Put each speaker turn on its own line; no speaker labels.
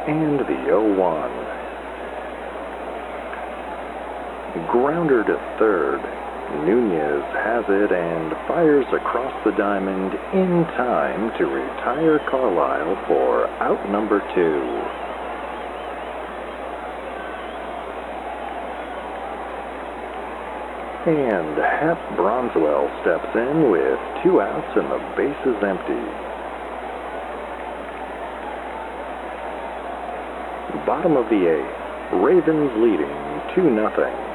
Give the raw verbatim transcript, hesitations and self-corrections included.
and the oh one. Grounder to third. Nunez has it and fires across the diamond in time to retire Carlisle for out number two. And Hap Bronswell steps in with two outs and the bases empty. Bottom of the eighth, Ravens leading two nothing.